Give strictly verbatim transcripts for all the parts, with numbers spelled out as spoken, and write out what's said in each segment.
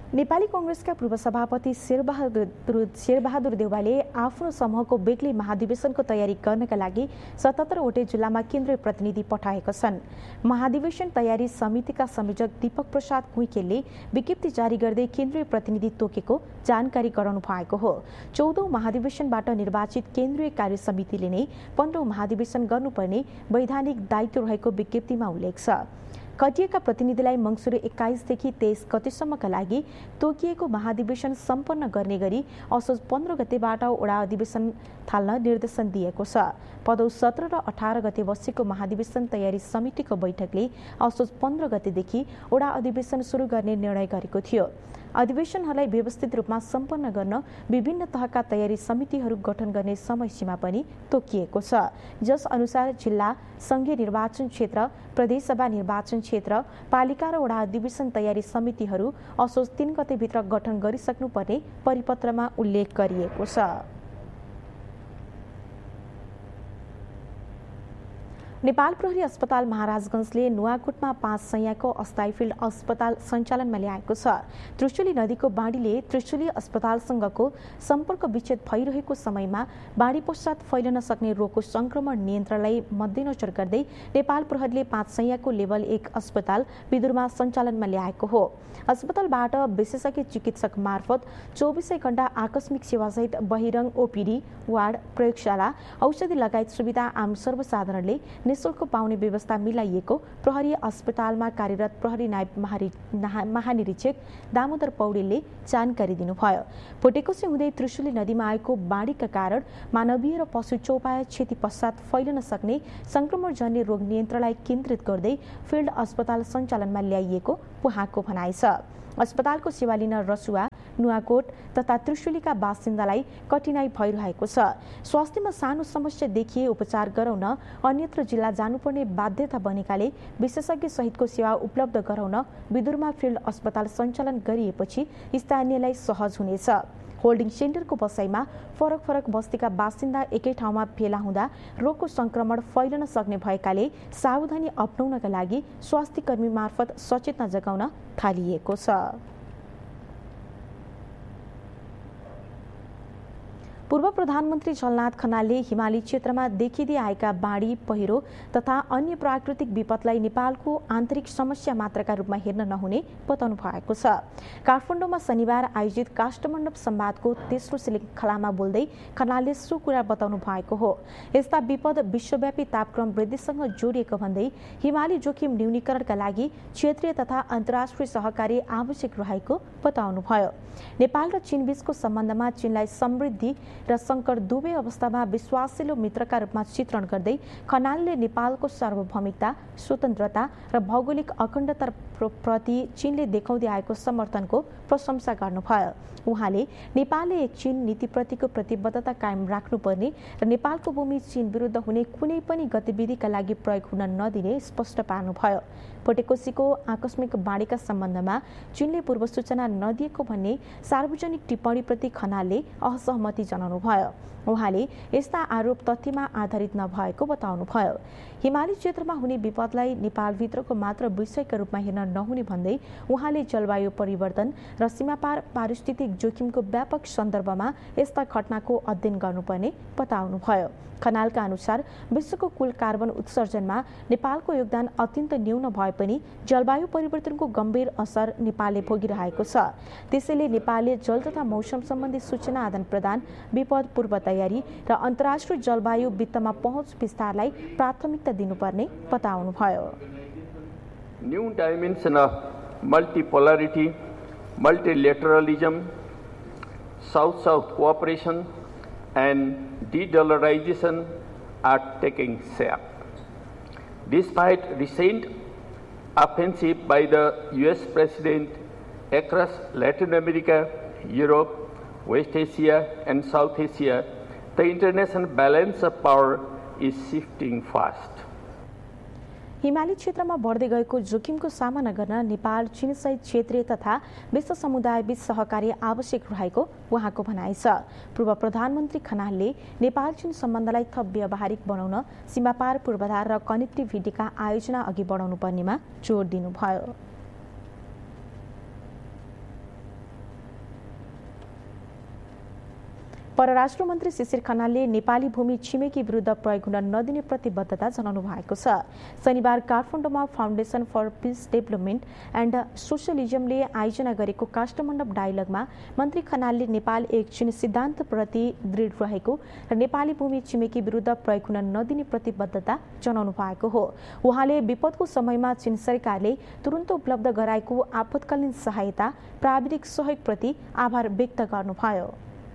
नेपाली कांग्रेसका पूर्व सभापति शेरबहादुर शेरबहादुर देउवाले आफ्नो समूहको बेग्लै महाधिवेशनको तयारी गर्नका लागि सतहत्तरवटै जिल्लामा केन्द्रीय प्रतिनिधि पठाएका छन्। महाधिवेशन तयारी समितिका संयोजक दीपक प्रसाद कुइकेलले विज्ञप्ति जारी गर्दै केन्द्रीय प्रतिनिधि तोकेको जानकारी गराउनु भएको हो। चौधौं महाधिवेशनबाट निर्वाचित केन्द्रीय कार्य समितिले नै पन्ध्रौं महाधिवेशन गर्नुपर्ने वैधानिक दायित्व रहेको विज्ञप्तिमा उल्लेख छ। खटिएका प्रतिनिधिलाई मंगसुर एक्काइसदेखि तेइस गतेसम्मका लागि तोकिएको महाधिवेशन सम्पन्न गर्ने गरी असोज पन्ध्र गतेबाट वडा अधिवेशन थाल्न निर्देशन दिएको छ। पदौ सत्र र अठार गते बसेको महाधिवेशन तयारी समितिको बैठकले असोज पन्ध्र गतेदेखि वडा अधिवेशन सुरु गर्ने निर्णय गरेको थियो। अधिवेशनहरूलाई व्यवस्थित रूपमा सम्पन्न गर्न विभिन्न तहका तयारी समितिहरू गठन गर्ने समय सीमा पनि तोकिएको छ। जस अनुसार जिल्ला, संघीय निर्वाचन क्षेत्र, प्रदेशसभा निर्वाचन क्षेत्र, पालिका र वडा अधिवेशन तयारी समितिहरू असोज तीन गतेभित्र गठन गरिसक्नुपर्ने परिपत्रमा उल्लेख गरिएको छ। नेपाल प्रहरी अस्पताल महाराजगंजले नुवाकोटमा पाँच सयको अस्थायी फिल्ड अस्पताल सञ्चालनमा ल्याएको छ। त्रिशुली नदीको बाढीले त्रिशुली अस्पतालसँगको सम्पर्क विच्छेद भइरहेको समयमा बाढी पश्चात फैलन सक्ने रोगको संक्रमण नियन्त्रणलाई मध्यनजर गर्दै नेपाल प्रहरीले पाँच सयको लेभल एक अस्पताल विदुरमा सञ्चालनमा ल्याएको हो। अस्पतालबाट विशेषज्ञ चिकित्सक मार्फत चौबिसै घण्टा आकस्मिक सेवासहित बहिरङ ओपीडी, वार्ड, प्रयोगशाला, औषधि लगायत सुविधा आम सर्वसाधारणले निःशुल्क पाउने व्यवस्था मिलाइएको प्रहरी अस्पतालमा कार्यरत प्रहरी नायब महानिरीक्षक दामोदर पौडेलले जानकारी दिनुभयो। भोटेकोसे हुँदै त्रिशुली नदीमा आएको बाढीका कारण मानवीय र पशु चौपाया क्षति पश्चात फैलन सक्ने संक्रमणजन्य रोग नियन्त्रणलाई केन्द्रित गर्दै फिल्ड अस्पताल सञ्चालनमा ल्याइएको उहाँको भनाइ छ। अस्पतालको सेवा लिन रसुवा, नुवाकोट तथा त्रिशुलीका बासिन्दालाई कठिनाई भइरहेको छ। स्वास्थ्यमा सानो समस्या देखिए उपचार गराउन अन्यत्र जिल्ला जानुपर्ने बाध्यता बनेकाले विशेषज्ञ सहितको सेवा उपलब्ध गराउन विदुरमा फिल्ड अस्पताल सञ्चालन गरिएपछि स्थानीयलाई सहज हुनेछ। होल्डिङ सेन्टरको बसाइमा फरक फरक बस्तीका बासिन्दा एकै ठाउँमा भेला हुँदा रोगको संक्रमण फैलन सक्ने भएकाले सावधानी अपनाउनका लागि स्वास्थ्य कर्मी मार्फत सचेतना जगाउन थालिएको छ। पूर्व प्रधानमन्त्री झलनाथ खनालले हिमाली क्षेत्रमा देखिँदै आएका बाढी, पहिरो तथा अन्य प्राकृतिक विपदलाई नेपालको आन्तरिक समस्या मात्रका रूपमा हेर्न नहुने बताउनु भएको छ। काठमाडौँमा शनिबार आयोजित काष्ठमण्डप संवादको तेस्रो श्रृङ्खलामा बोल्दै खनालले सो कुरा बताउनु भएको हो। यस्ता विपद विश्वव्यापी तापक्रम वृद्धिसँग जोडिएको भन्दै हिमाली जोखिम न्यूनीकरणका लागि क्षेत्रीय तथा अन्तर्राष्ट्रिय सहकारी आवश्यक रहेको बताउनुभयो। नेपाल र चीन बीचको सम्बन्धमा चीनलाई समृद्धि र संकट दुवै अवस्थामा विश्वासिलो मित्रका रूपमा चित्रण गर्दै खनालले नेपालको सार्वभौमिकता, स्वतन्त्रता र भौगोलिक अखण्डता प्रति चीनले देखाउँदै आएको समर्थनको प्रशंसा गर्नुभयो। उहाँले नेपालले एक चीन नीतिप्रतिको प्रतिबद्धता कायम राख्नुपर्ने र नेपालको भूमि चीन विरुद्ध हुने कुनै पनि गतिविधिका लागि प्रयोग हुन नदिने स्पष्ट पार्नुभयो। भोटेकोसीको आकस्मिक बाढीका सम्बन्धमा चीनले पूर्व सूचना नदिएको भन्ने सार्वजनिक टिप्पणीप्रति खनालले असहमति जनाउनुभयो। उहाँले यस्ता आरोप तथ्यमा आधारित नभएको बताउनुभयो। हिमाली क्षेत्रमा हुने विपदलाई नेपालभित्रको मात्र विषयका रूपमा हेर्न नहुने भन्दै उहाँले जलवायु परिवर्तन र सीमापार पारिस्थितिक जोखिमको व्यापक सन्दर्भमा यस्ता घटनाको अध्ययन गर्नुपर्ने बताउनुभयो। खनालका अनुसार विश्वको कुल कार्बन उत्सर्जनमा नेपालको योगदान अत्यन्त न्यून भए पनि जलवायु परिवर्तनको गम्भीर असर नेपालले भोगिरहेको छ। त्यसैले नेपालले जल तथा मौसम सम्बन्धी सूचना आदान प्रदान, विपद पूर्व तयारी र अन्तर्राष्ट्रिय जलवायु वित्तमा पहुँच विस्तारलाई प्राथमिकता दिनुपर्ने बताउनुभयो। New dimension of मल्टिपोलरिटी, मल्टिलेटरलिजम, south south cooperation and de-dollarization are taking shape. Despite recent offensive by the U S President across Latin America, Europe, West Asia and South Asia, the international balance of power is shifting fast. हिमाली क्षेत्रमा बढ्दै गएको जोखिमको सामना गर्न नेपाल, चीन सहित क्षेत्रीय तथा विश्व समुदायबीच सहकार्य आवश्यक रहेको उहाँको भनाइ छ। पूर्व प्रधानमन्त्री खनालले नेपाल चीन सम्बन्धलाई थप व्यावहारिक बनाउन सीमापार पूर्वाधार र कनेक्टिभिटीका आयोजना अघि बढाउनु पर्नेमा जोड दिनुभयो। परराष्ट्र मन्त्री शिशिर खनालले नेपाली भूमि छिमेकी विरुद्ध प्रयोग हुन नदिने प्रतिबद्धता जनाउनु भएको छ। शनिबार काठमाडौँमा foundation for piece development and सोसियलिजमले आयोजना गरेको काष्ठमण्डप डायलगमा मन्त्री खनालले नेपाल एक चीन सिद्धान्तप्रति दृढ रहेको र नेपाली भूमि छिमेकी विरुद्ध प्रयोग हुन नदिने प्रतिबद्धता जनाउनु भएको हो। उहाँले विपदको समयमा चीन सरकारले तुरुन्त उपलब्ध गराएको आपतकालीन सहायता प्राविधिक सहयोगप्रति आभार व्यक्त गर्नुभयो।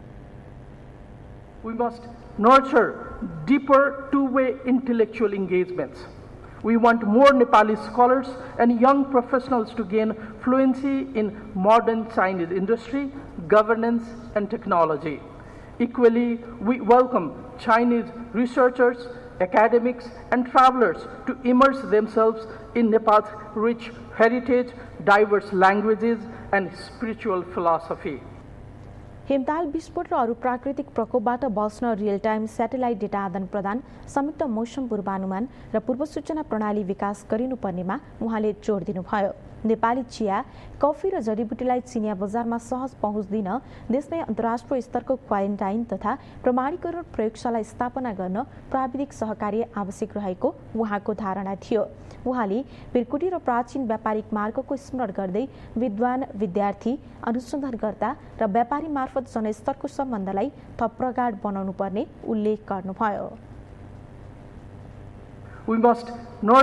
We must nurture deeper two-way intellectual engagements. We want more Nepali scholars and young professionals to gain fluency in modern Chinese industry, governance, and technology. Equally, we welcome Chinese researchers, academics, and travelers to immerse themselves in Nepal's rich heritage, diverse languages, and spiritual philosophy. हिमताल विस्फोट र अरू प्राकृतिक प्रकोपबाट बस्न real time satellite data आदान प्रदान, संयुक्त मौसम पूर्वानुमान र पूर्व सूचना प्रणाली विकास गरिनुपर्नेमा उहाँले जोड दिनुभयो। नेपाली चिया, कफी र जडीबुटीलाई चिनिया बजारमा सहज पहुँच दिन देशमै अन्तर्राष्ट्रिय स्तरको क्वारेन्टाइन तथा प्रमाणीकरण प्रयोगशाला स्थापना गर्न प्राविधिक सहकार्य आवश्यक रहेको उहाँको धारणा थियो। उहाँले बिरकुटी र प्राचीन व्यापारिक मार्गको स्मरण गर्दै विद्वान, विद्यार्थी, अनुसन्धानकर्ता र व्यापारी मार्फत जनस्तरको सम्बन्धलाई थप प्रगाढ बनाउनु पर्ने उल्लेख गर्नुभयो। We must